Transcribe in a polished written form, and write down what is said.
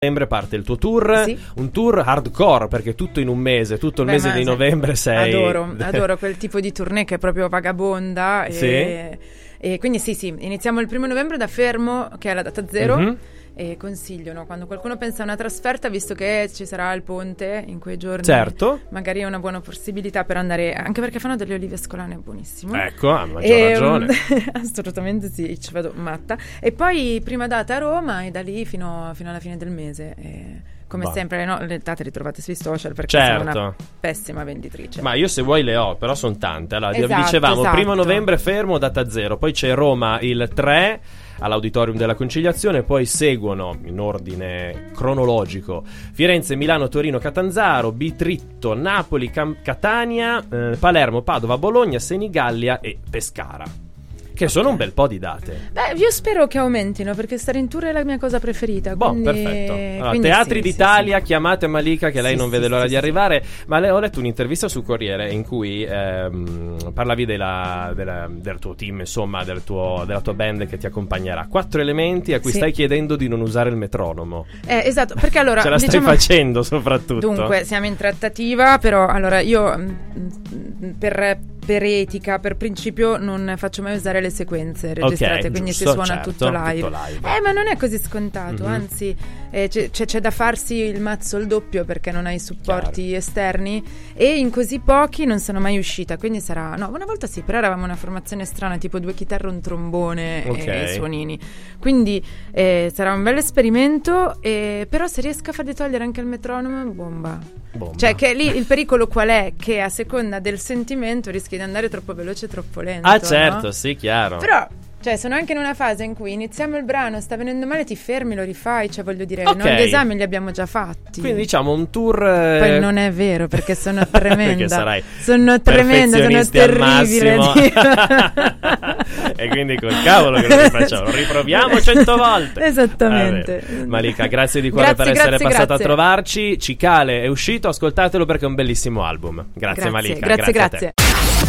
novembre parte il tuo tour, Sì. un tour hardcore perché tutto in un mese, tutto il mese di novembre sei... Adoro quel tipo di tournée che è proprio vagabonda e quindi sì, iniziamo il 1 novembre da Fermo, che è la data zero. Mm-hmm. E consiglio, no? Quando qualcuno pensa a una trasferta, visto che ci sarà il ponte in quei giorni, Certo. magari è una buona possibilità per andare, anche perché fanno delle olive ascolane buonissime. Ecco, ha maggior ragione. Assolutamente sì, ci vado matta. E poi prima data a Roma e da lì fino alla fine del mese. Come sempre, no, le date le trovate sui social perché sono una pessima venditrice. Ma io se vuoi le ho, però sono tante. Allora, Esatto, dicevamo, esatto. 1 novembre Fermo, data zero. Poi c'è Roma il 3 all'Auditorium della Conciliazione. Poi seguono, in ordine cronologico, Firenze, Milano, Torino, Catanzaro, Bitritto, Napoli, Catania, Palermo, Padova, Bologna, Senigallia e Pescara. Che sono un bel po' di date. Beh, io spero che aumentino, perché stare in tour è la mia cosa preferita. Boh, perfetto. Allora, Teatri d'Italia, sì. chiamate Malika, che lei non vede l'ora di arrivare. Sì. Ma ho letto un'intervista sul Corriere in cui parlavi del tuo team, insomma, della tua band che ti accompagnerà. 4 elementi a cui stai chiedendo di non usare il metronomo. Esatto, perché allora... Ce la stai facendo, soprattutto. Dunque, siamo in trattativa, però allora io per etica, per principio, non faccio mai usare le sequenze registrate, quindi si suona tutto live. Ma non è così scontato, anzi c'è da farsi il mazzo il doppio perché non hai supporti esterni e in così pochi non sono mai uscita, quindi sarà... No, una volta sì, però eravamo una formazione strana, tipo 2 chitarre, un trombone e suonini, quindi sarà un bel esperimento, però se riesco a fargli togliere anche il metronomo, bomba. Cioè che lì il pericolo qual è? Che a seconda del sentimento rischi di andare troppo veloce e troppo lento. Ah certo, no? sì, chiaro. Però cioè sono anche in una fase in cui iniziamo il brano, sta venendo male, ti fermi, lo rifai, cioè voglio dire, noi gli esami li abbiamo già fatti. Quindi diciamo un tour... Poi non è vero, perché sono tremenda. sono terribile. E quindi col cavolo che lo rifacciamo, lo riproviamo 100 volte. Esattamente. Malika, grazie di cuore per essere passata a trovarci. Cicale è uscito, ascoltatelo perché è un bellissimo album. Grazie Malika. Grazie.